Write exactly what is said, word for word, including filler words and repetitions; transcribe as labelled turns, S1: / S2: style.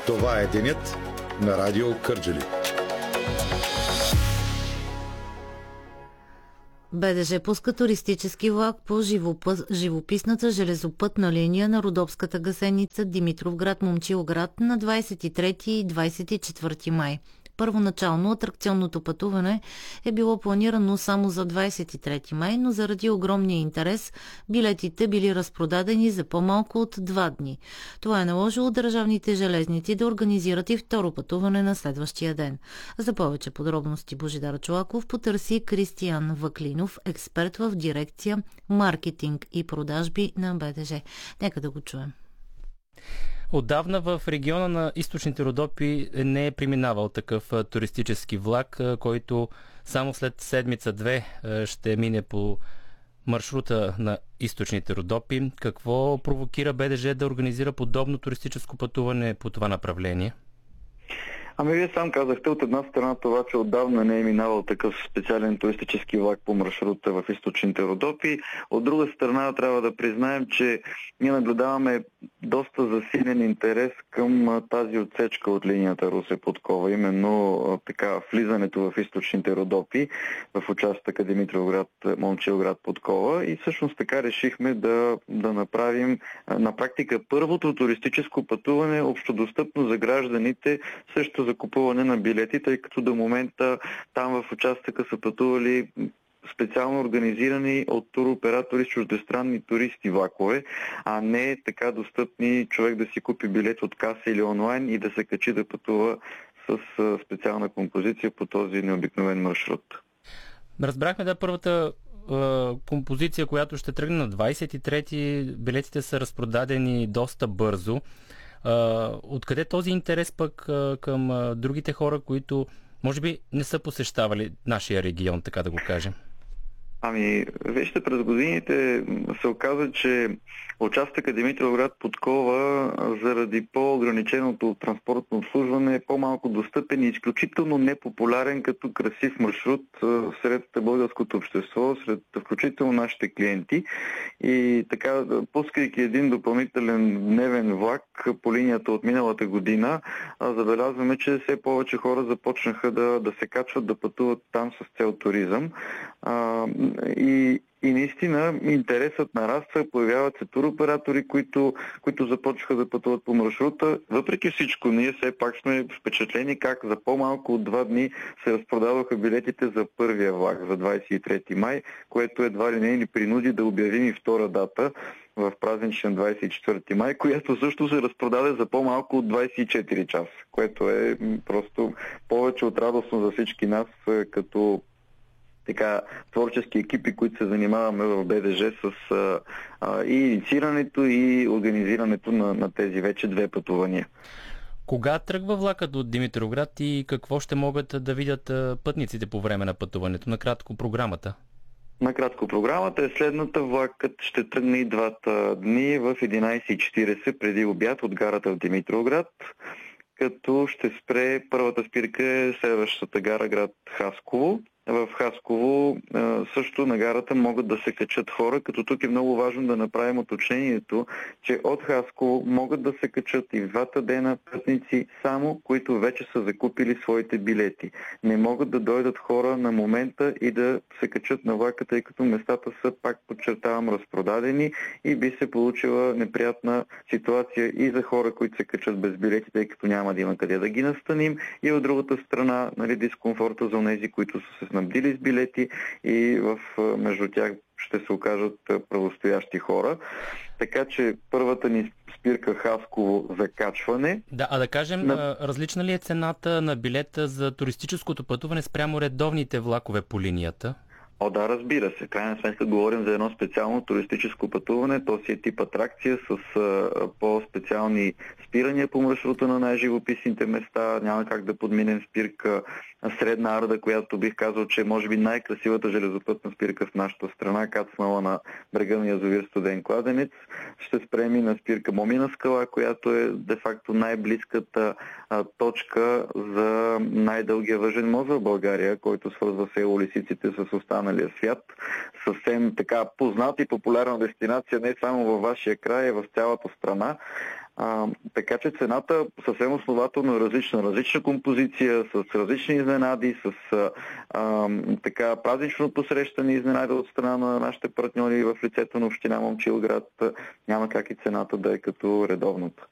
S1: Това е денят на Радио Кърджали.
S2: БДЖ пуска туристически влак по живопъс... живописната железопътна линия на Родопската гасеница Димитровград-Момчилград на двадесет и трети и двадесет и четвърти май. Първоначално атракционното пътуване е било планирано само за двадесет и трети май, но заради огромния интерес билетите били разпродадени за по-малко от два дни. Това е наложило държавните железници да организират и второ пътуване на следващия ден. За повече подробности Божидар Чолаков потърси Кристиян Ваклинов, експерт в дирекция маркетинг и продажби на БДЖ. Нека да го чуем.
S3: Отдавна в региона на източните Родопи не е преминавал такъв туристически влак, който само след седмица-две ще мине по маршрута на източните Родопи. Какво провокира БДЖ да организира подобно туристическо пътуване по това направление?
S4: Ами вие сам казахте, от една страна това, че отдавна не е минавал такъв специален туристически влак по маршрута в източните Родопи. От друга страна трябва да признаем, че ние наблюдаваме доста засилен интерес към тази отсечка от линията Русе-Подкова, именно така влизането в източните Родопи в участъка Димитровград-Момчилград-Подкова, и всъщност така решихме да, да направим на практика първото туристическо пътуване общодостъпно за гражданите, също за купуване на билети, тъй като до момента там в участъка са пътували специално организирани от туроператори с чуждестранни туристи влакове, а не така достъпни човек да си купи билет от каса или онлайн и да се качи да пътува с специална композиция по този необикновен маршрут.
S3: Разбрахме да първата е, композиция, която ще тръгне на двадесет и трети, билетите са разпродадени доста бързо. Откъде този интерес пък към другите хора, които може би не са посещавали нашия регион, така да го кажем?
S4: Ами, вижте, през годините се оказа, че участъка Димитровград-Подкова заради по-ограниченото транспортно обслужване е по-малко достъпен и изключително непопулярен като красив маршрут сред българското общество, сред включително нашите клиенти. И така, пускайки един допълнителен дневен влак по линията от миналата година, забелязваме, че все повече хора започнаха да, да се качват, да пътуват там с цел туризъм. И, и наистина интересът нараства, появяват се туроператори, които, които започнаха да пътуват по маршрута. Въпреки всичко, ние все пак сме впечатлени как за по-малко от два дни се разпродаваха билетите за първия влак, за двадесет и трети май, което едва ли не ни принуди да обявим и втора дата в празничен двадесет и четвърти май, която също се разпродаде за по-малко от двадесет и четири часа, което е просто повече от радостно за всички нас като така творчески екипи, които се занимаваме в БДЖ с а, а, и инициирането, и организирането на, на тези вече две пътувания.
S3: Кога тръгва влакът от Димитровград и какво ще могат да видят пътниците по време на пътуването? Накратко програмата.
S4: Накратко програмата е следната. Влакът ще тръгне и двата дни в единадесет и четиридесет преди обяд от гарата в Димитровград, като ще спре, първата спирка е следващата гара, град Хасково. В Хасково също на гарата могат да се качат хора, като тук е много важно да направим уточнението, че от Хасково могат да се качат и в двата дена пътници само, които вече са закупили своите билети. Не могат да дойдат хора на момента и да се качат на влака, тъй като местата са, пак подчертавам, разпродадени и би се получила неприятна ситуация и за хора, които се качат без билети, тъй като няма да има къде да ги настаним, и от другата страна, нали, дискомфорта за тези, които са се снабдили с билети и в, между тях ще се окажат правостоящи хора. Така че първата ни спирка Хасково за качване.
S3: Да, а да кажем, на... различна ли е цената на билета за туристическото пътуване спрямо редовните влакове по линията?
S4: О, да, разбира се. Крайна сметка говорим за едно специално туристическо пътуване. То си е тип атракция с а, по-специални спирания по маршрута на най-живописните места. Няма как да подминем спирка Средна Арда, която бих казал, че може би най-красивата железопътна спирка в нашата страна, кацнала на брега на язовир Студен кладенец. Ще спрем и на спирка Момина скала, която е де-факто най-близката а, точка за най-дългия въжен мост в България, който свързва село Лисиците с останалия свят. Съвсем така позната и популярна дестинация не само във вашия край, а в цялата страна. А, така че цената съвсем основателно е различна. Различна композиция, с различни изненади, с а, а, така празнично посрещане изненади от страна на нашите партньори в лицето на община Момчилград. Няма как и цената да е като редовната.